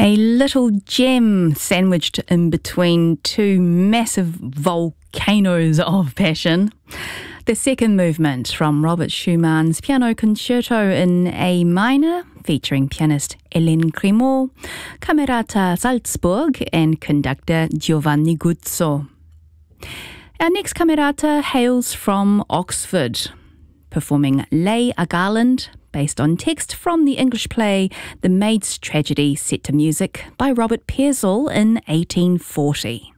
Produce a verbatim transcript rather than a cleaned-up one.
A little gem sandwiched in between two massive volcanoes of passion. The second movement from Robert Schumann's Piano Concerto in A minor, featuring pianist Hélène Grimaud, Camerata Salzburg and conductor Giovanni Guzzo. Our next camerata hails from Oxford, performing Lay a Garland, based on text from the English play The Maid's Tragedy, set to music by Robert Purcell in eighteen forty.